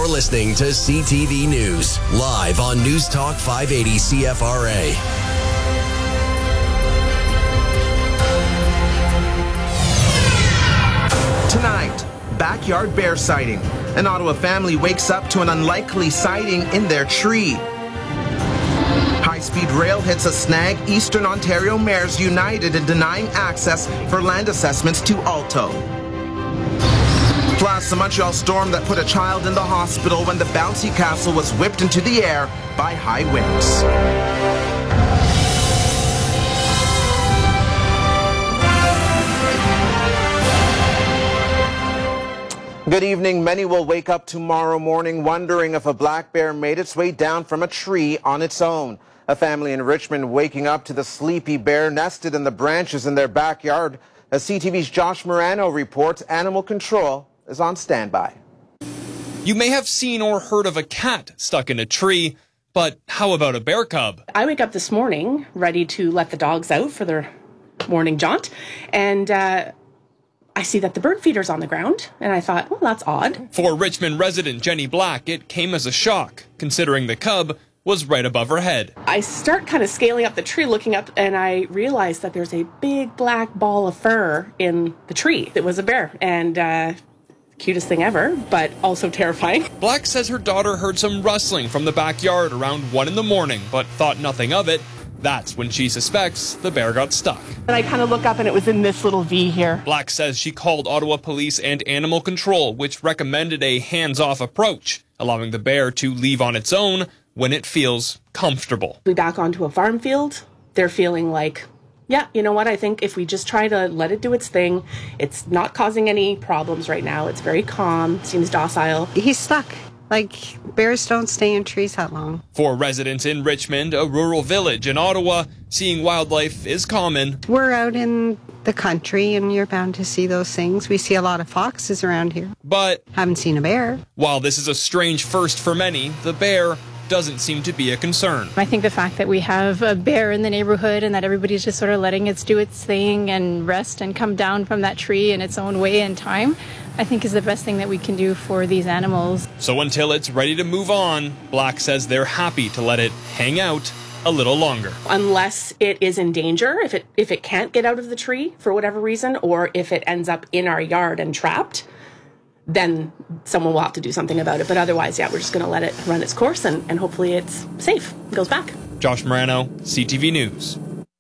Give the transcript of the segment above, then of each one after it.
You're listening to CTV News, live on News Talk 580 CFRA. Tonight, backyard bear sighting. An Ottawa family wakes up to an unlikely sighting in their tree. High-speed rail hits a snag. Eastern Ontario mayors united in denying access for land assessments to Alto. Plus, a Montreal storm that put a child in the hospital when the bouncy castle was whipped into the air by high winds. Good evening. Many will wake up tomorrow morning wondering if a black bear made its way down from a tree on its own. A family in Richmond waking up to the sleepy bear nested in the branches in their backyard. As CTV's Josh Morano reports, Animal Control is on standby. You may have seen or heard of a cat stuck in a tree, but how about a bear cub? I wake up this morning ready to let the dogs out for their morning jaunt, and I see that the bird feeder's on the ground, and I thought, well, that's odd. For Richmond resident Jenny Black, it came as a shock, considering the cub was right above her head. I start kind of scaling up the tree, looking up, and I realize that there's a big black ball of fur in the tree. It was a bear, and cutest thing ever, but also terrifying. Black says her daughter heard some rustling from the backyard around 1 a.m, but thought nothing of it. That's when she suspects the bear got stuck. And I kind of look up and it was in this little V here. Black says she called Ottawa Police and Animal Control, which recommended a hands-off approach, allowing the bear to leave on its own when it feels comfortable. We back onto a farm field. They're feeling like, yeah, you know what? I think if we just try to let it do its thing, it's not causing any problems right now. It's very calm, seems docile. He's stuck. Like, bears don't stay in trees that long. For residents in Richmond, a rural village in Ottawa, seeing wildlife is common. We're out in the country and you're bound to see those things. We see a lot of foxes around here. But haven't seen a bear. While this is a strange first for many, the bear doesn't seem to be a concern. I think the fact that we have a bear in the neighborhood and that everybody's just sort of letting it do its thing and rest and come down from that tree in its own way and time, I think is the best thing that we can do for these animals. So until it's ready to move on, Black says they're happy to let it hang out a little longer. Unless it is in danger, if it can't get out of the tree for whatever reason, or if it ends up in our yard and trapped, then someone will have to do something about it. But otherwise, yeah, we're just going to let it run its course and hopefully it's safe and goes back. Josh Morano, CTV News.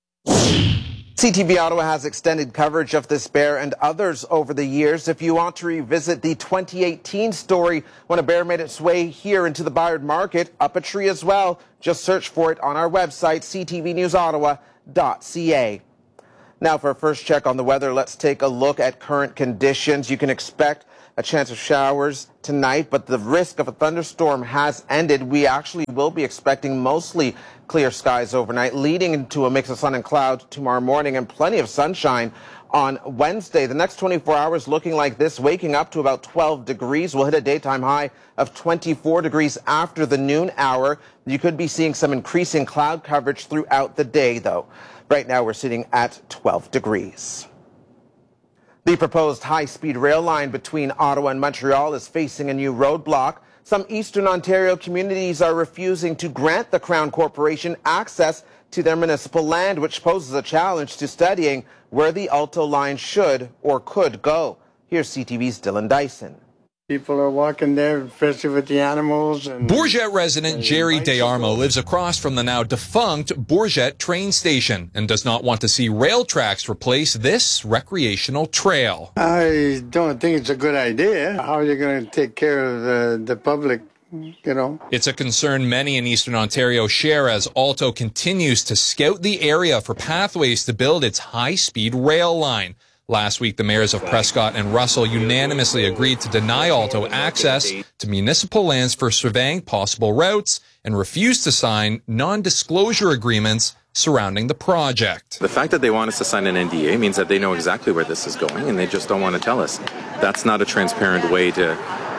CTV Ottawa has extended coverage of this bear and others over the years. If you want to revisit the 2018 story when a bear made its way here into the Bayard Market, up a tree as well, just search for it on our website, ctvnewsottawa.ca. Now for a first check on the weather, let's take a look at current conditions. You can expect a chance of showers tonight, but the risk of a thunderstorm has ended. We actually will be expecting mostly clear skies overnight, leading into a mix of sun and cloud tomorrow morning and plenty of sunshine on Wednesday. The next 24 hours looking like this, waking up to about 12 degrees. We'll hit a daytime high of 24 degrees after the noon hour. You could be seeing some increasing cloud coverage throughout the day, though. Right now, we're sitting at 12 degrees. The proposed high-speed rail line between Ottawa and Montreal is facing a new roadblock. Some Eastern Ontario communities are refusing to grant the Crown Corporation access to their municipal land, which poses a challenge to studying where the Alto line should or could go. Here's CTV's Dylan Dyson. People are walking there, especially with the animals. Bourget resident Jerry Dearmo lives across from the now defunct Bourget train station and does not want to see rail tracks replace this recreational trail. I don't think it's a good idea. How are you going to take care of the public? You know, it's a concern many in Eastern Ontario share as Alto continues to scout the area for pathways to build its high-speed rail line. Last week, the mayors of Prescott and Russell unanimously agreed to deny Alto access to municipal lands for surveying possible routes and refused to sign non-disclosure agreements surrounding the project. The fact that they want us to sign an NDA means that they know exactly where this is going and they just don't want to tell us. That's not a transparent way to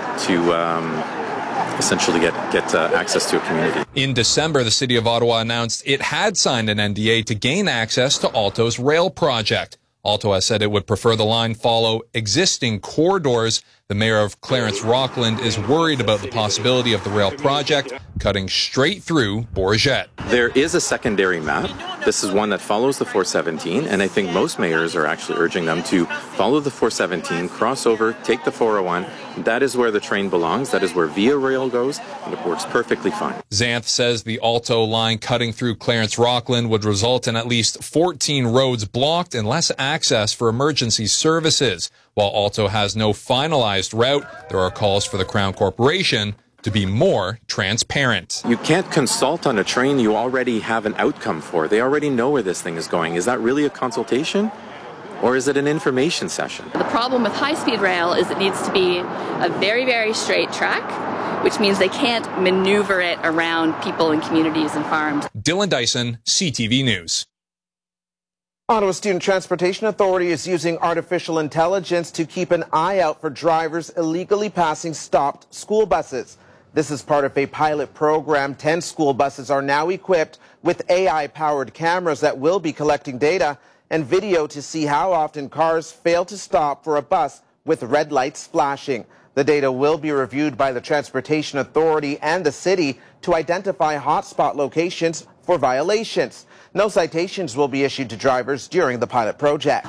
essentially get access to a community. In December, the City of Ottawa announced it had signed an NDA to gain access to Alto's rail project. Alto has said it would prefer the line follow existing corridors The mayor of Clarence Rockland is worried about the possibility of the rail project cutting straight through Bourget. There is a secondary map. This is one that follows the 417, and I think most mayors are actually urging them to follow the 417, cross over, take the 401. That is where the train belongs. That is where Via Rail goes, and it works perfectly fine. Xanth says the Alto line cutting through Clarence Rockland would result in at least 14 roads blocked and less access for emergency services. While Alto has no finalized route, there are calls for the Crown Corporation to be more transparent. You can't consult on a train you already have an outcome for. They already know where this thing is going. Is that really a consultation? Or is it an information session? The problem with high-speed rail is it needs to be a very, very straight track, which means they can't maneuver it around people and communities and farms. Dylan Dyson, CTV News. Ottawa Student Transportation Authority is using artificial intelligence to keep an eye out for drivers illegally passing stopped school buses. This is part of a pilot program. 10 school buses are now equipped with AI-powered cameras that will be collecting data and video to see how often cars fail to stop for a bus with red lights flashing. The data will be reviewed by the Transportation Authority and the city to identify hotspot locations for violations. No citations will be issued to drivers during the pilot project.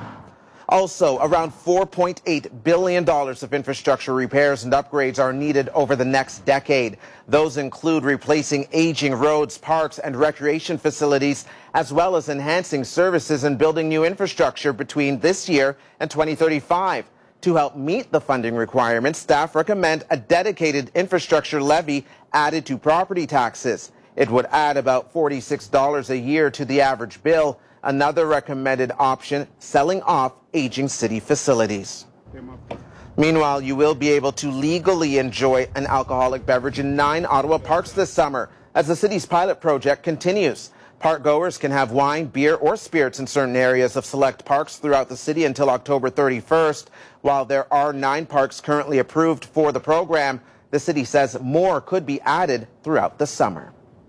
Also, around $4.8 billion of infrastructure repairs and upgrades are needed over the next decade. Those include replacing aging roads, parks, and recreation facilities, as well as enhancing services and building new infrastructure between this year and 2035. To help meet the funding requirements, staff recommend a dedicated infrastructure levy added to property taxes. It would add about $46 a year to the average bill. Another recommended option, selling off aging city facilities. Meanwhile, you will be able to legally enjoy an alcoholic beverage in 9 Ottawa parks this summer as the city's pilot project continues. Park goers can have wine, beer, or spirits in certain areas of select parks throughout the city until October 31st. While there are 9 parks currently approved for the program, the city says more could be added throughout the summer.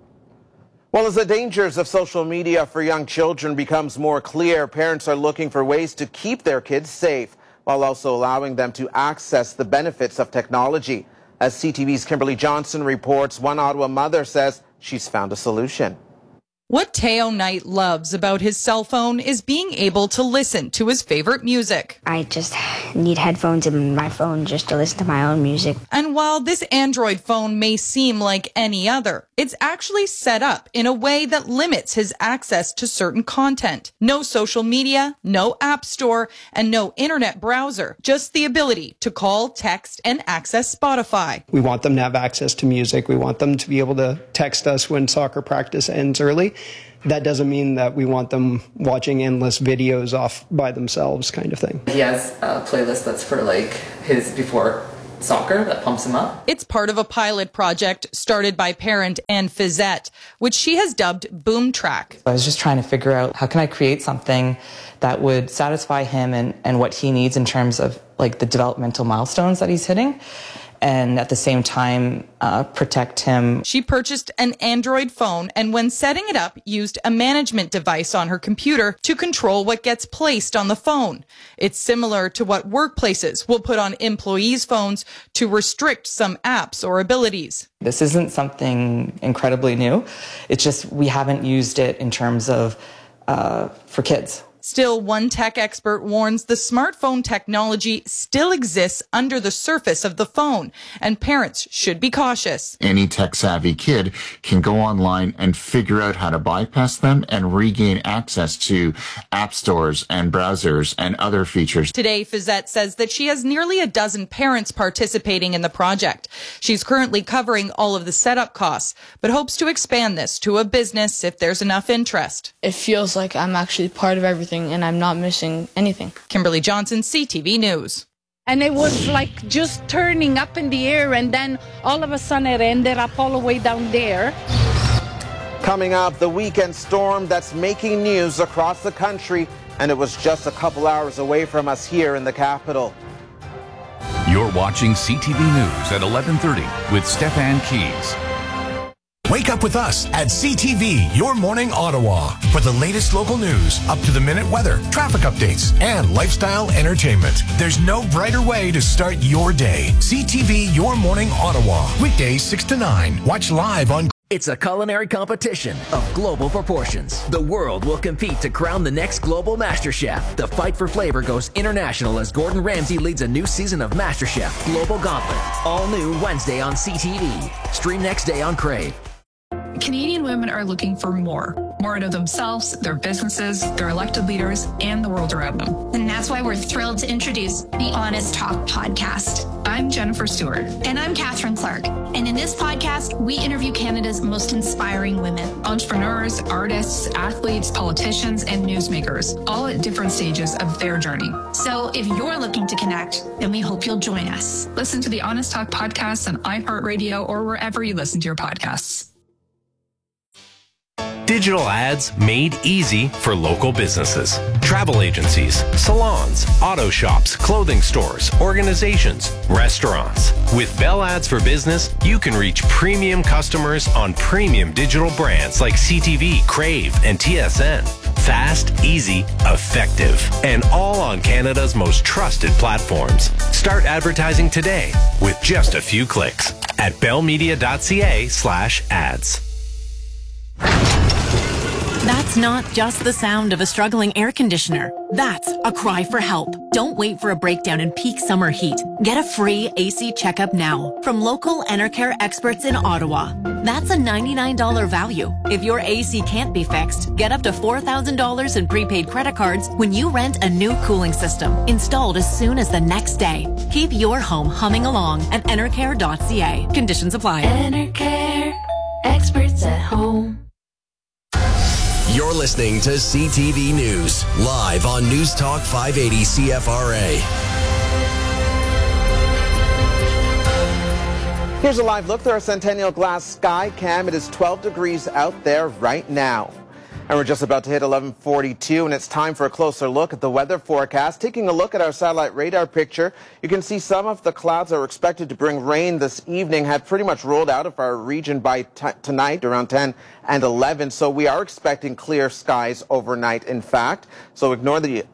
Well, as the dangers of social media for young children becomes more clear, parents are looking for ways to keep their kids safe while also allowing them to access the benefits of technology. As CTV's Kimberly Johnson reports, one Ottawa mother says she's found a solution. What Teo Knight loves about his cell phone is being able to listen to his favorite music. I just need headphones in my phone just to listen to my own music. And while this Android phone may seem like any other, it's actually set up in a way that limits his access to certain content. No social media, no app store, and no internet browser. Just the ability to call, text, and access Spotify. We want them to have access to music. We want them to be able to text us when soccer practice ends early. That doesn't mean that we want them watching endless videos off by themselves kind of thing. He has a playlist that's for like his before soccer that pumps him up. It's part of a pilot project started by parent Anne Fizette, which she has dubbed Boom Track. I was just trying to figure out how can I create something that would satisfy him and what he needs in terms of like the developmental milestones that he's hitting, and at the same time protect him. She purchased an Android phone and when setting it up used a management device on her computer to control what gets placed on the phone. It's similar to what workplaces will put on employees' phones to restrict some apps or abilities. This isn't something incredibly new. It's just we haven't used it in terms of for kids. Still, one tech expert warns the smartphone technology still exists under the surface of the phone, and parents should be cautious. Any tech-savvy kid can go online and figure out how to bypass them and regain access to app stores and browsers and other features. Today, Fizette says that she has nearly a dozen parents participating in the project. She's currently covering all of the setup costs, but hopes to expand this to a business if there's enough interest. It feels like I'm actually part of everything and I'm not missing anything. Kimberly Johnson, CTV News. And it was like just turning up in the air and then all of a sudden it ended up all the way down there. Coming up, the weekend storm that's making news across the country, and it was just a couple hours away from us here in the capital. You're watching CTV News at 11:30 with Stefan Keys. Wake up with us at CTV, Your Morning Ottawa, for the latest local news, up-to-the-minute weather, traffic updates, and lifestyle entertainment. There's no brighter way to start your day. CTV, Your Morning Ottawa, weekdays 6 to 9. Watch live on... It's a culinary competition of global proportions. The world will compete to crown the next global MasterChef. The fight for flavor goes international as Gordon Ramsay leads a new season of MasterChef Global Gauntlet. All new Wednesday on CTV. Stream next day on Crave. Canadian women are looking for more out of themselves, their businesses, their elected leaders, and the world around them. And that's why we're thrilled to introduce the Honest Talk podcast. I'm Jennifer Stewart. And I'm Catherine Clark. And in this podcast, we interview Canada's most inspiring women. Entrepreneurs, artists, athletes, politicians, and newsmakers, all at different stages of their journey. So if you're looking to connect, then we hope you'll join us. Listen to the Honest Talk podcast on iHeartRadio or wherever you listen to your podcasts. Digital ads made easy for local businesses. Travel agencies, salons, auto shops, clothing stores, organizations, restaurants. With Bell Ads for Business, you can reach premium customers on premium digital brands like CTV, Crave, and TSN. Fast, easy, effective, and all on Canada's most trusted platforms. Start advertising today with just a few clicks at bellmedia.ca/ads. That's not just the sound of a struggling air conditioner. That's a cry for help. Don't wait for a breakdown in peak summer heat. Get a free AC checkup now from local Enercare experts in Ottawa. That's a $99 value. If your AC can't be fixed, get up to $4,000 in prepaid credit cards when you rent a new cooling system, installed as soon as the next day. Keep your home humming along at enercare.ca. Conditions apply. Enercare, experts at home. You're listening to CTV News, live on News Talk 580 CFRA. Here's a live look through our Centennial Glass sky cam. It is 12 degrees out there right now. And we're just about to hit 11:42, and it's time for a closer look at the weather forecast. Taking a look at our satellite radar picture, you can see some of the clouds that are expected to bring rain this evening have pretty much rolled out of our region by tonight around 10 and 11. So we are expecting clear skies overnight, in fact. So ignore the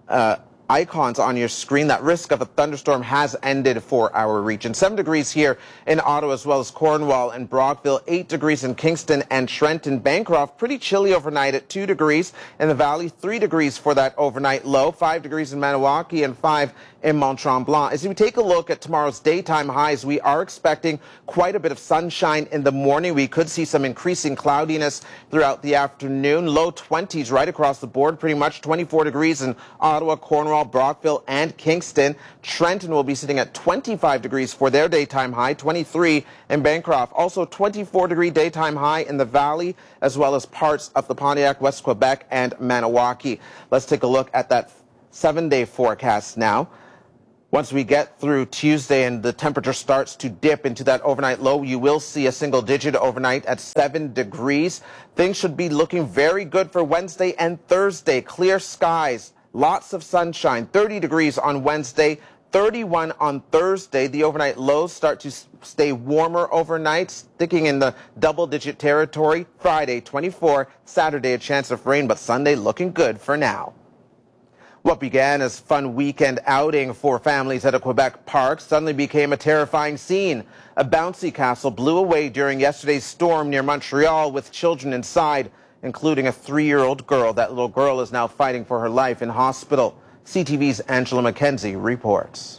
icons on your screen. That risk of a thunderstorm has ended for our region. 7 degrees here in Ottawa, as well as Cornwall and Brockville. 8 degrees in Kingston and Trenton. Bancroft, pretty chilly overnight at 2 degrees. In the valley, 3 degrees for that overnight low. 5 degrees in Maniwaki and 5 in Mont Tremblant. As we take a look at tomorrow's daytime highs, we are expecting quite a bit of sunshine in the morning. We could see some increasing cloudiness throughout the afternoon. Low 20s right across the board, pretty much 24 degrees in Ottawa, Cornwall, Brockville, and Kingston. Trenton will be sitting at 25 degrees for their daytime high, 23 in Bancroft. Also 24-degree daytime high in the valley, as well as parts of the Pontiac, West Quebec, and Maniwaki. Let's take a look at that 7-day forecast now. Once we get through Tuesday and the temperature starts to dip into that overnight low, you will see a single digit overnight at 7 degrees. Things should be looking very good for Wednesday and Thursday. Clear skies, lots of sunshine, 30 degrees on Wednesday, 31 on Thursday. The overnight lows start to stay warmer overnight, sticking in the double-digit territory. Friday, 24, Saturday, a chance of rain, but Sunday looking good for now. What began as a fun weekend outing for families at a Quebec park suddenly became a terrifying scene. A bouncy castle blew away during yesterday's storm near Montreal with children inside, including a 3-year-old girl. That little girl is now fighting for her life in hospital. CTV's Angela McKenzie reports.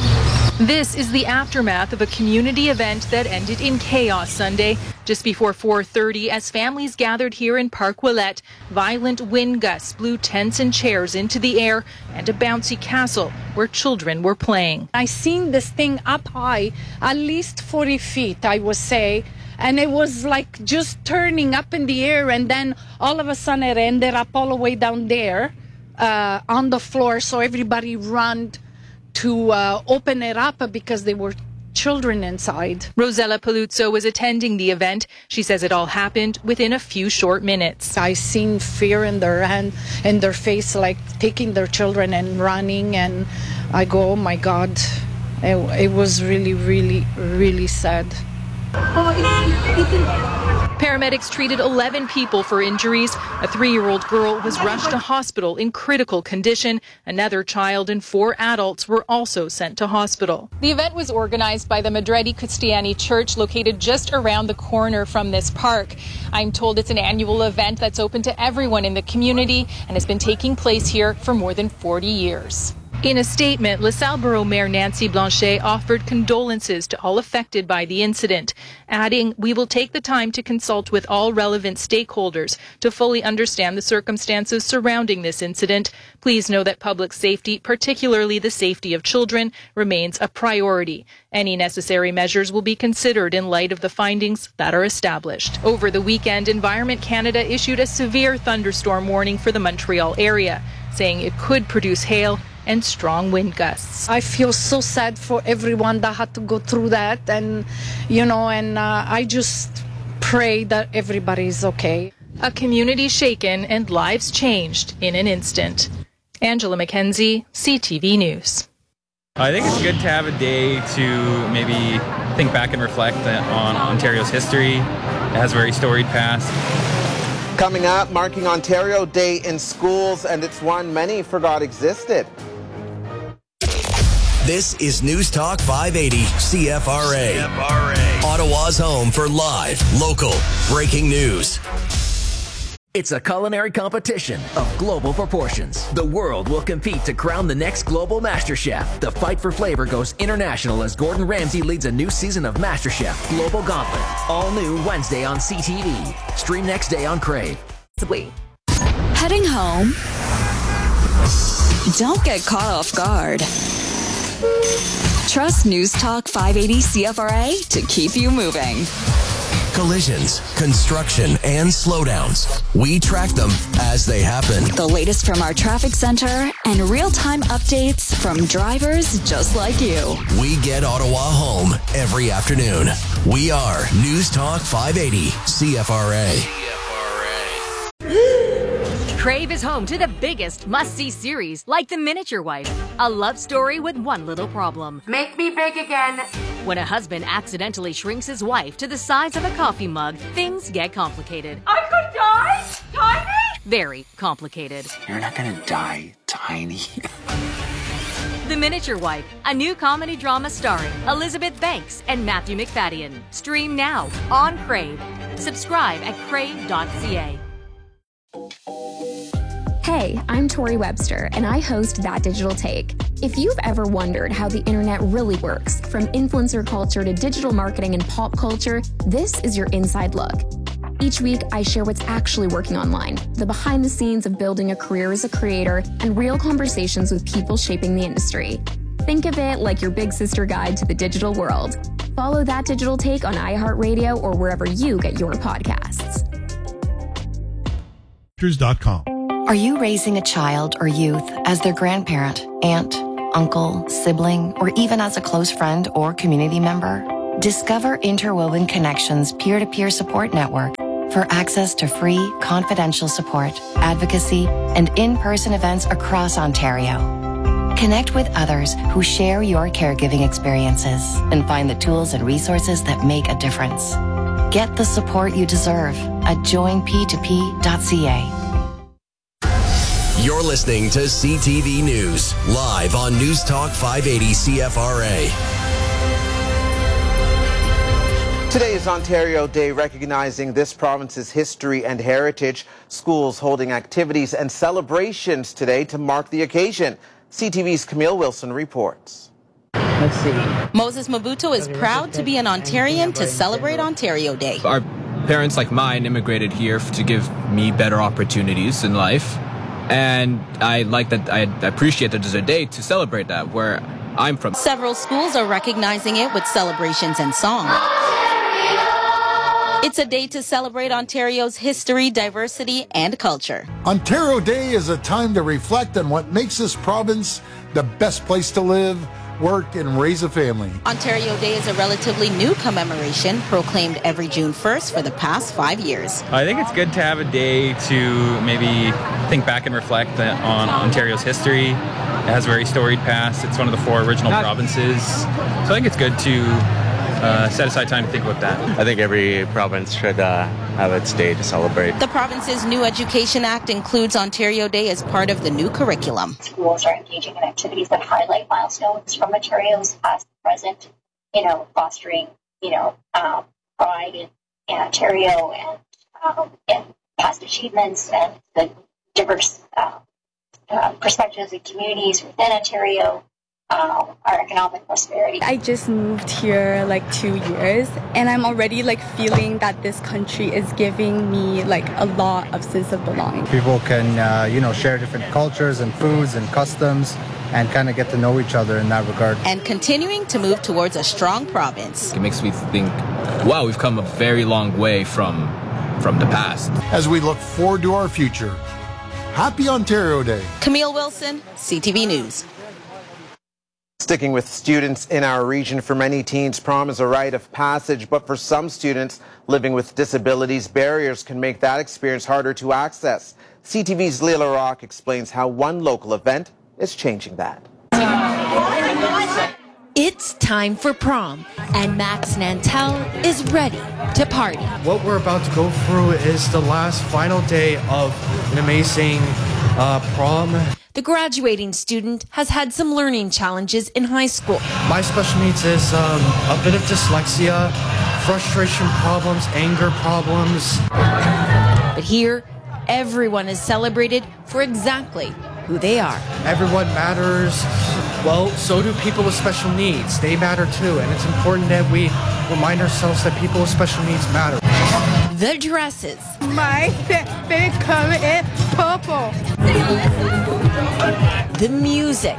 This is the aftermath of a community event that ended in chaos Sunday. Just before 4:30, as families gathered here in Park Ouellette, violent wind gusts blew tents and chairs into the air and a bouncy castle where children were playing. I seen this thing up high, at least 40 feet, I would say. And it was like just turning up in the air, and then all of a sudden it ended up all the way down there on the floor. So everybody ran to open it up because there were children inside. Rosella Paluzzo was attending the event. She says it all happened within a few short minutes. I seen fear in their hand, in their face, like taking their children and running. And I go, oh my God. It was really, really, really sad. Paramedics treated 11 people for injuries. A 3-year-old girl was rushed to hospital in critical condition. Another child and 4 adults were also sent to hospital. The event was organized by the Madredi Cristiani Church, located just around the corner from this park. I'm told it's an annual event that's open to everyone in the community and has been taking place here for more than 40 years. In a statement, LaSalle Borough Mayor Nancy Blanchet offered condolences to all affected by the incident, adding, "We will take the time to consult with all relevant stakeholders to fully understand the circumstances surrounding this incident. Please know that public safety, particularly the safety of children, remains a priority. Any necessary measures will be considered in light of the findings that are established." Over the weekend, Environment Canada issued a severe thunderstorm warning for the Montreal area, saying it could produce hail and strong wind gusts. I feel so sad for everyone that had to go through that, and I just pray that everybody's okay. A community shaken and lives changed in an instant. Angela McKenzie, CTV News. I think it's good to have a day to maybe think back and reflect on Ontario's history. It has a very storied past. Coming up, marking Ontario Day in schools, and it's one many forgot existed. This is News Talk 580 CFRA. Ottawa's home for live, local, breaking news. It's a culinary competition of global proportions. The world will compete to crown the next global MasterChef. The fight for flavor goes international as Gordon Ramsay leads a new season of MasterChef Global Gauntlet. All new Wednesday on CTV. Stream next day on Crave. Heading home? Don't get caught off guard. Trust News Talk 580 CFRA to keep you moving. Collisions, construction, and slowdowns. We track them as they happen. The latest from our traffic center and real-time updates from drivers just like you. We get Ottawa home every afternoon. We are News Talk 580 CFRA. Crave is home to the biggest must-see series, like The Miniature Wife, a love story with one little problem. Make me big again. When a husband accidentally shrinks his wife to the size of a coffee mug, things get complicated. I could die? Tiny? Very complicated. You're not gonna die tiny. The Miniature Wife, a new comedy drama starring Elizabeth Banks and Matthew McFadden. Stream now on Crave. Subscribe at crave.ca. Hey, I'm Tori Webster, and I host That Digital Take. If you've ever wondered how the internet really works, from influencer culture to digital marketing and pop culture, this is your inside look. Each week, I share what's actually working online, the behind the scenes of building a career as a creator, and real conversations with people shaping the industry. Think of it like your big sister guide to the digital world. Follow That Digital Take on iHeartRadio or wherever you get your podcasts. Are you raising a child or youth as their grandparent, aunt, uncle, sibling, or even as a close friend or community member? Discover Interwoven Connections peer-to-peer support network for access to free, confidential support, advocacy, and in-person events across Ontario. Connect with others who share your caregiving experiences and find the tools and resources that make a difference. Get the support you deserve at joinp2p.ca. You're listening to CTV News, live on News Talk 580 CFRA. Today is Ontario Day, recognizing this province's history and heritage. Schools holding activities and celebrations today to mark the occasion. CTV's Camille Wilson reports. Let's see. Moses Mabuto is proud to be an Ontarian to celebrate Ontario Day. Our parents, like mine, immigrated here to give me better opportunities in life. And I appreciate that there's a day to celebrate that where I'm from. Several schools are recognizing it with celebrations and songs. It's a day to celebrate Ontario's history, diversity, and culture. Ontario Day is a time to reflect on what makes this province the best place to live, work, and raise a family. Ontario Day is a relatively new commemoration proclaimed every June 1st for the past 5 years. I think it's good to have a day to maybe think back and reflect on Ontario's history. It has a very storied past. It's one of the 4 original provinces. So I think it's good to set aside time to think about that. I think every province should have its day to celebrate. The province's new Education Act includes Ontario Day as part of the new curriculum. Schools are engaging in activities that highlight milestones from Ontario's past and present, fostering, pride in Ontario and past achievements and the diverse perspectives and communities within Ontario, our economic prosperity. I just moved here 2 years, and I'm already feeling that this country is giving me a lot of sense of belonging. People can share different cultures and foods and customs and kind of get to know each other in that regard. And continuing to move towards a strong province. It makes me think, wow, we've come a very long way from the past. As we look forward to our future, happy Ontario Day. Camille Wilson, CTV News. Sticking with students in our region, for many teens, prom is a rite of passage, but for some students living with disabilities, barriers can make that experience harder to access. CTV's Leah LaRocque explains how one local event is changing that. It's time for prom, and Max Nantel is ready to party. What we're about to go through is the last final day of an amazing prom. The graduating student has had some learning challenges in high school. My special needs is a bit of dyslexia, frustration problems, anger problems. But here, everyone is celebrated for exactly who they are. Everyone matters. Well, so do people with special needs. They matter too, and it's important that we remind ourselves that people with special needs matter. The dresses. My favorite color is purple. The music.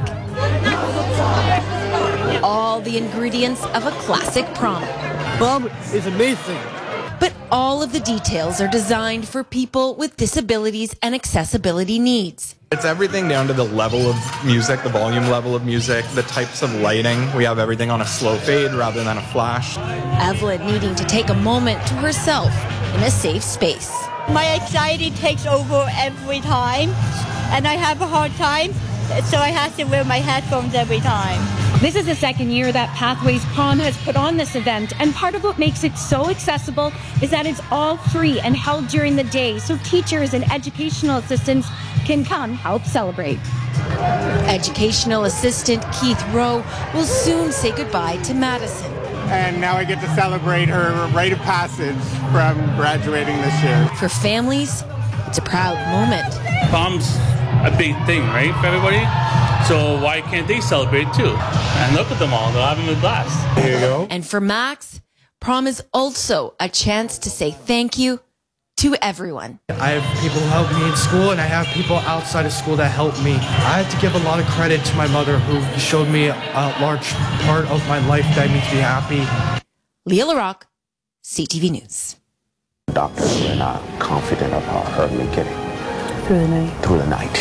All the ingredients of a classic prom. Prom is amazing. But all of the details are designed for people with disabilities and accessibility needs. It's everything down to the level of music, the volume level of music, the types of lighting. We have everything on a slow fade rather than a flash. Evelyn needing to take a moment to herself in a safe space. My anxiety takes over every time, and I have a hard time, so I have to wear my headphones every time. This is the second year that Pathways Prom has put on this event, and part of what makes it so accessible is that it's all free and held during the day, so teachers and educational assistants can come help celebrate. Educational assistant Keith Rowe will soon say goodbye to Madison. And now I get to celebrate her rite of passage from graduating this year. For families, it's a proud moment. Prom's a big thing, right, for everybody? So why can't they celebrate too? And look at them all, they're having a blast. Here you go. And for Max, prom is also a chance to say thank you to everyone. I have people who help me in school, and I have people outside of school that help me. I have to give a lot of credit to my mother, who showed me a large part of my life that makes me happy. Leah LaRocque, CTV News. Doctors were not confident of her making it through the night.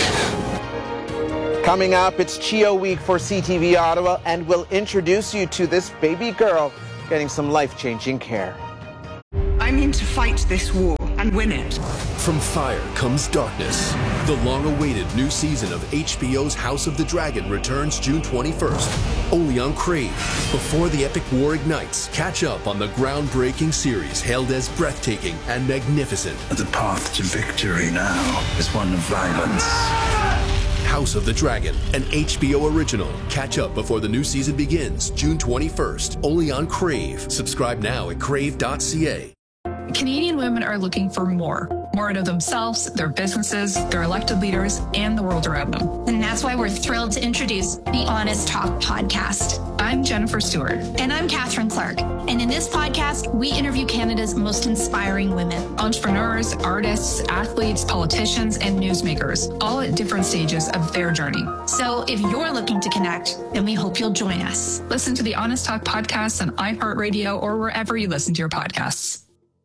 Coming up, it's CHEO Week for CTV Ottawa, and we'll introduce you to this baby girl getting some life-changing care. I'm in to fight this war and win it. From fire comes darkness. The long-awaited new season of HBO's House of the Dragon returns June 21st, only on Crave. Before the epic war ignites, catch up on the groundbreaking series hailed as breathtaking and magnificent. The path to victory now is one of violence. House of the Dragon, an HBO original. Catch up before the new season begins, June 21st, only on Crave. Subscribe now at crave.ca. Canadian women are looking for more out of themselves, their businesses, their elected leaders, and the world around them. And that's why we're thrilled to introduce the Honest Talk podcast. I'm Jennifer Stewart. And I'm Catherine Clark. And in this podcast, we interview Canada's most inspiring women. Entrepreneurs, artists, athletes, politicians, and newsmakers, all at different stages of their journey. So if you're looking to connect, then we hope you'll join us. Listen to the Honest Talk podcast on iHeartRadio or wherever you listen to your podcasts.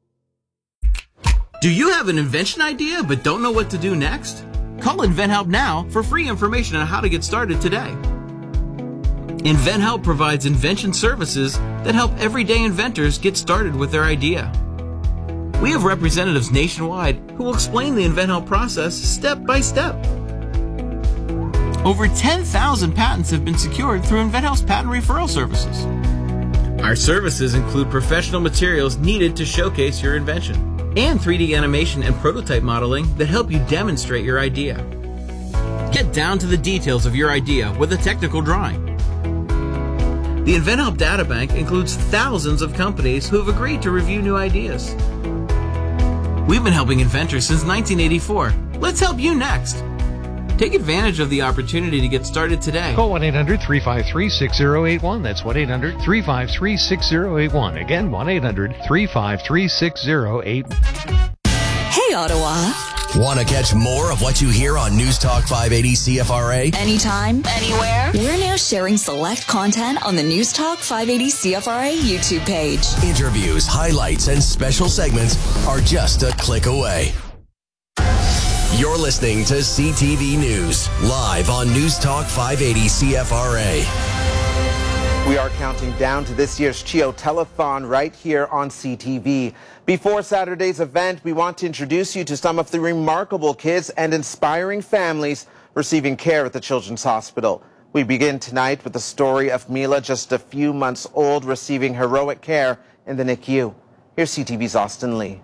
Do you have an invention idea but don't know what to do next? Call InventHelp now for free information on how to get started today. InventHelp provides invention services that help everyday inventors get started with their idea. We have representatives nationwide who will explain the InventHelp process step by step. Over 10,000 patents have been secured through InventHelp's patent referral services. Our services include professional materials needed to showcase your invention and 3D animation and prototype modeling that help you demonstrate your idea. Get down to the details of your idea with a technical drawing. The InventHelp Databank includes thousands of companies who have agreed to review new ideas. We've been helping inventors since 1984. Let's help you next. Take advantage of the opportunity to get started today. Call 1-800-353-6081. That's 1-800-353-6081. Again, 1-800-353-6081. Hey, Ottawa. Want to catch more of what you hear on News Talk 580 CFRA? Anytime, anywhere. We're now sharing select content on the News Talk 580 CFRA YouTube page. Interviews, highlights, and special segments are just a click away. You're listening to CTV News, live on News Talk 580 CFRA. We are counting down to this year's CHEO Telethon right here on CTV. Before Saturday's event, we want to introduce you to some of the remarkable kids and inspiring families receiving care at the Children's Hospital. We begin tonight with the story of Mila, just a few months old, receiving heroic care in the NICU. Here's CTV's Austin Lee.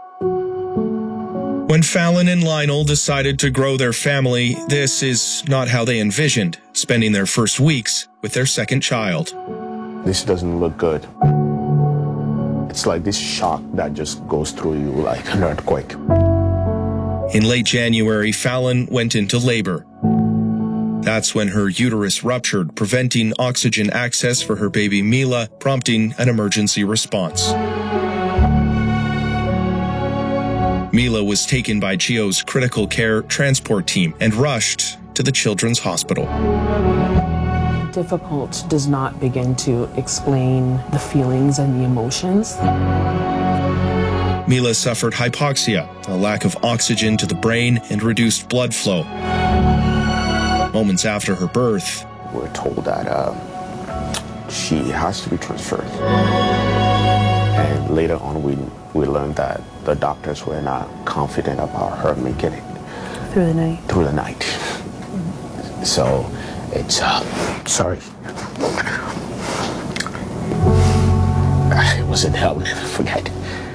When Fallon and Lionel decided to grow their family, this is not how they envisioned spending their first weeks with their second child. This doesn't look good. It's like this shock that just goes through you like an earthquake. In late January, Fallon went into labor. That's when her uterus ruptured, preventing oxygen access for her baby Mila, prompting an emergency response. Mila was taken by CHEO's critical care transport team and rushed to the Children's Hospital. Difficult does not begin to explain the feelings and the emotions. Mila suffered hypoxia, a lack of oxygen to the brain, and reduced blood flow. Moments after her birth, we're told that she has to be transferred. And later on, we learned that the doctors were not confident about her making it through the night. So it's sorry. It wasn't hell, I'll never forget.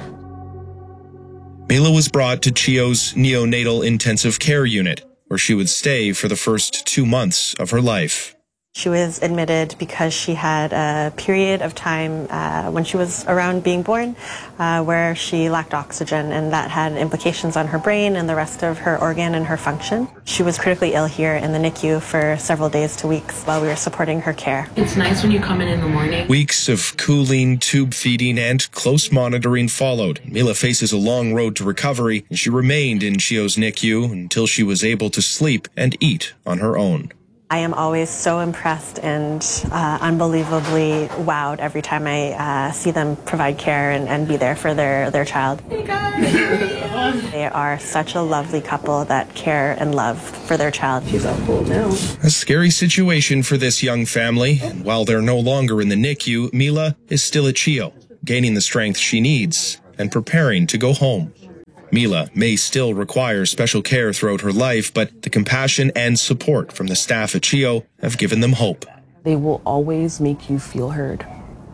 Mila was brought to CHEO's neonatal intensive care unit, where she would stay for the first 2 months of her life. She was admitted because she had a period of time when she was around being born where she lacked oxygen, and that had implications on her brain and the rest of her organ and her function. She was critically ill here in the NICU for several days to weeks while we were supporting her care. It's nice when you come in the morning. Weeks of cooling, tube feeding, and close monitoring followed. Mila faces a long road to recovery, and she remained in CHEO's NICU until she was able to sleep and eat on her own. I am always so impressed and unbelievably wowed every time I see them provide care and be there for their child. Hey guys! They are such a lovely couple that care and love for their child. She's all cool now. A scary situation for this young family, and while they're no longer in the NICU, Mila is still at CHEO, gaining the strength she needs and preparing to go home. Mila may still require special care throughout her life, but the compassion and support from the staff at CHEO have given them hope. They will always make you feel heard.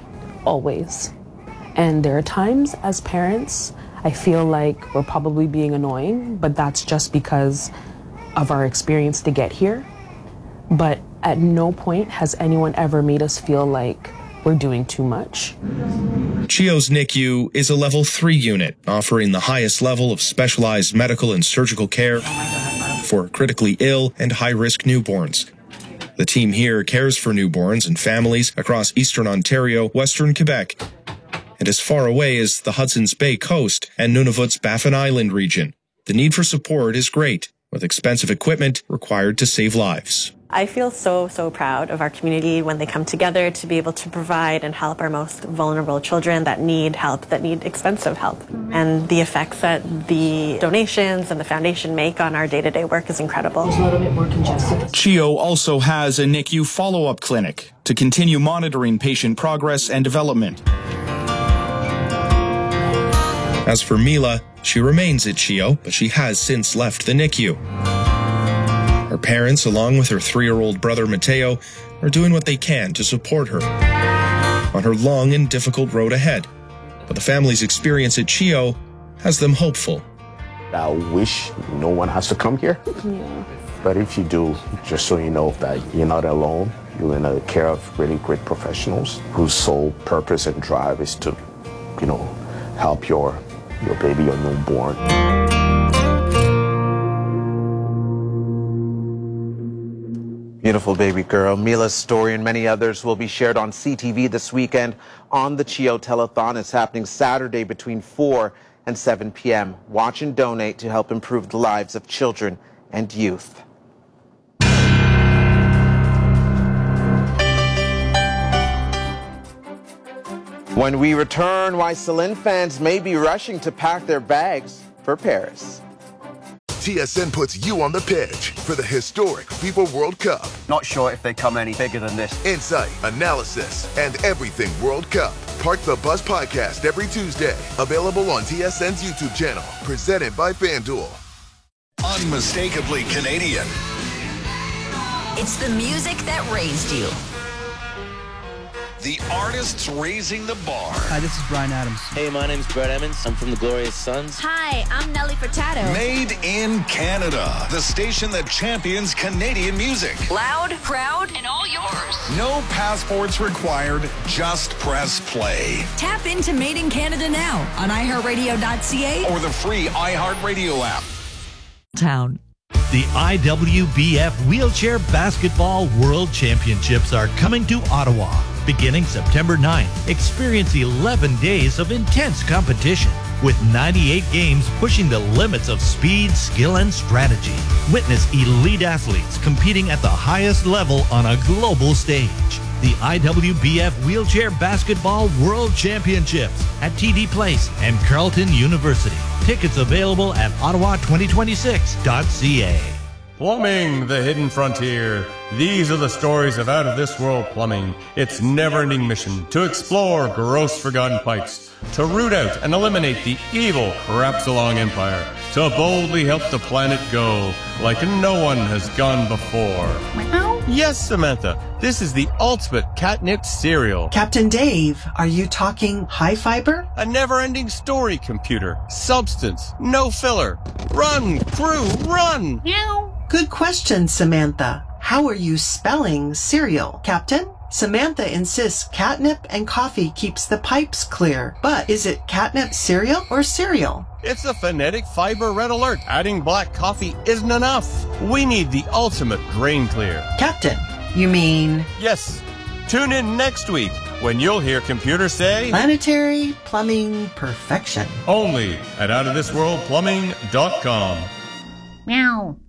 Always. And there are times as parents, I feel like we're probably being annoying, but that's just because of our experience to get here. But at no point has anyone ever made us feel like we're doing too much. CHEO's NICU is a level 3 unit, offering the highest level of specialized medical and surgical care for critically ill and high-risk newborns. The team here cares for newborns and families across Eastern Ontario, Western Quebec, and as far away as the Hudson's Bay coast and Nunavut's Baffin Island region. The need for support is great, with expensive equipment required to save lives. I feel so proud of our community when they come together to be able to provide and help our most vulnerable children that need help, that need expensive help. And the effects that the donations and the foundation make on our day-to-day work is incredible. It's a little bit more congested. CHEO also has a NICU follow-up clinic to continue monitoring patient progress and development. As for Mila, she remains at CHEO, but she has since left the NICU. Her parents, along with her 3-year-old brother Mateo, are doing what they can to support her. on her long and difficult road ahead. But the family's experience at CHEO has them hopeful. I wish no one has to come here. Yeah. But if you do, just so you know that you're not alone, you're in the care of really great professionals whose sole purpose and drive is to, help your baby, your newborn. Beautiful baby girl. Mila's story and many others will be shared on CTV this weekend on the CHEO Telethon. It's happening Saturday between 4 and 7 p.m. Watch and donate to help improve the lives of children and youth. When we return, why Celine fans may be rushing to pack their bags for Paris. TSN puts you on the pitch for the historic FIFA World Cup. Not sure if they come any bigger than this. Insight, analysis, and everything World Cup. Park the Bus podcast every Tuesday. Available on TSN's YouTube channel. Presented by FanDuel. Unmistakably Canadian. It's the music that raised you. The artists raising the bar. Hi, this is Bryan Adams. Hey, my name's Brett Emmons. I'm from the Glorious Sons. Hi, I'm Nelly Furtado. Made in Canada. The station that champions Canadian music. Loud, proud, and all yours. No passports required. Just press play. Tap into Made in Canada now on iHeartRadio.ca or the free iHeartRadio app. Town. The IWBF Wheelchair Basketball World Championships are coming to Ottawa. Beginning September 9th, experience 11 days of intense competition with 98 games pushing the limits of speed, skill, and strategy. Witness elite athletes competing at the highest level on a global stage. The IWBF Wheelchair Basketball World Championships at TD Place and Carleton University. Tickets available at ottawa2026.ca. Plumbing, the hidden frontier. These are the stories of out-of-this-world plumbing. Its never-ending mission to explore gross forgotten pipes, to root out and eliminate the evil Crapsalong Empire, to boldly help the planet go like no one has gone before. Yes, Samantha, this is the ultimate catnip cereal. Captain Dave, are you talking high fiber? A never-ending story, computer. Substance, no filler. Run, crew, run! Meow. Good question, Samantha. How are you spelling cereal, Captain? Samantha insists catnip and coffee keeps the pipes clear. But is it catnip cereal or cereal? It's a phonetic fiber red alert. Adding black coffee isn't enough. We need the ultimate grain clear. Captain, you mean? Yes. Tune in next week when you'll hear computers say planetary plumbing perfection. Only at outofthisworldplumbing.com. Meow.